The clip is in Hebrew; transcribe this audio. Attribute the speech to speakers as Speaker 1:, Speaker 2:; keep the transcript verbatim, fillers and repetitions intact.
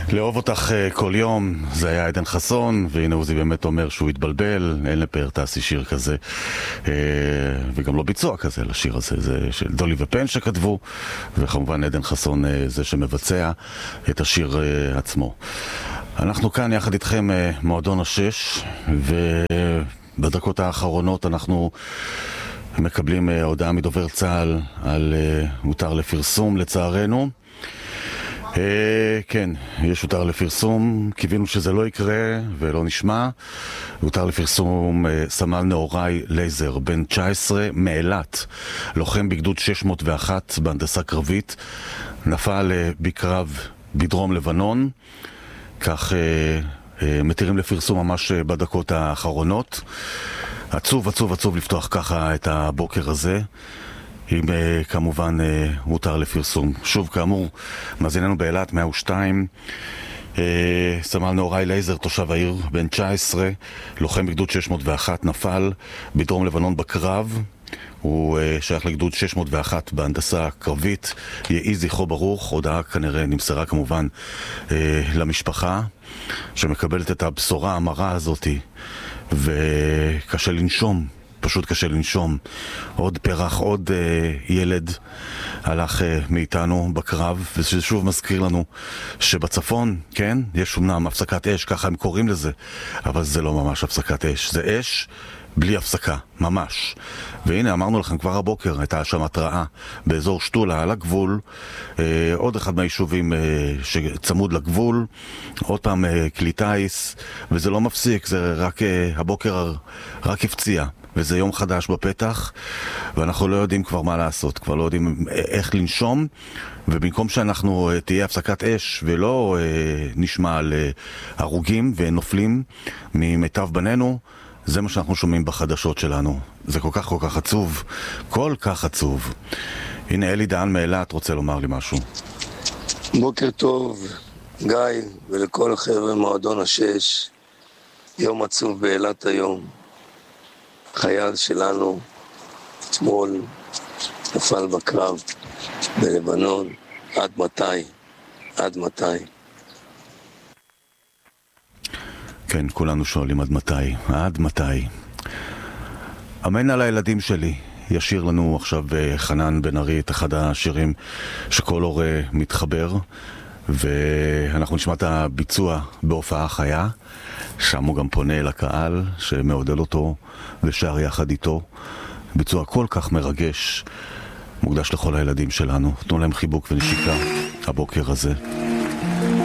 Speaker 1: לאהוב אותך כל יום, זה היה עדן חסון, והנה עוזי באמת אומר שהוא התבלבל, אין לפאר תעשי שיר כזה, וגם לא ביצוע כזה לשיר הזה, זה של דולי ופן שכתבו, וכמובן עדן חסון זה שמבצע את השיר עצמו. אנחנו כאן יחד איתכם מועדון השש, ובדקות האחרונות אנחנו מקבלים הודעה מדובר צה"ל על הותר לפרסום לצערנו. כן, יש הותר לפרסום, קיווינו שזה לא יקרה ולא נשמע. הותר לפרסום סמל נאורי לייזר, בן תשע עשרה, מאילת, לוחם בגדוד שש מאות ואחת בהנדסה קרבית, נפל בקרב בדרום לבנון, כך מתירים לפרסום ממש בדקות האחרונות. עצוב, עצוב, עצוב לפתוח ככה את הבוקר הזה, אם כמובן הותר לפרסום. שוב, כאמור, מאזיננו באילת מאה ושתיים, סמל נאורי לייזר, תושב העיר, בן תשע עשרה, לוחם בגדוד שש מאות ואחת, נפל בדרום לבנון בקרב. הוא שייך לגדוד שש מאות ואחת בהנדסה קרבית. יהי זכרו ברוך. הודעה כנראה נמסרה כמובן למשפחה שמקבלת את הבשורה המרה הזאת, וקשה לנשום, פשוט קשה לנשום. עוד פרח, עוד uh, ילד הלך uh, מאיתנו בקרב, וזה שוב מזכיר לנו שבצפון, כן, יש אומנם הפסקת אש, ככה הם קוראים לזה, אבל זה לא ממש הפסקת אש, זה אש בלי הפסקה, ממש. והנה, אמרנו לכם כבר הבוקר, הייתה שם התראה באזור שטולה על הגבול, אה, עוד אחד מהיישובים אה, שצמוד לגבול, עוד פעם אה, כלי טייס, וזה לא מפסיק, זה רק אה, הבוקר רק הפציע, וזה יום חדש בפתח, ואנחנו לא יודעים כבר מה לעשות, כבר לא יודעים איך לנשום, ובמקום שאנחנו אה, תהיה הפסקת אש ולא אה, נשמע על אה, הרוגים ונופלים ממיטב בנינו, זה מה שאנחנו שומעים בחדשות שלנו. זה כל כך כל כך עצוב, כל כך עצוב. הנה אלי דהן מאילת רוצה לומר לי משהו.
Speaker 2: בוקר טוב, גיא, ולכל החבר'ה מועדון השש. יום עצוב באילת היום. חייל שלנו אתמול נפל בקרב בלבנון. עד מתי? עד מתי?
Speaker 1: כן, כולנו שואלים עד מתי, עד מתי. אמן על הילדים שלי. ישיר לנו עכשיו חנן בן ארי את אחד השירים שכל הורה מתחבר, ואנחנו נשמע את הביצוע בהופעה חיה, שם הוא גם פונה אל הקהל שמעודד אותו ושר יחד איתו. ביצוע כל כך מרגש, מוקדש לכל הילדים שלנו. תנו להם חיבוק ונשיקה הבוקר הזה.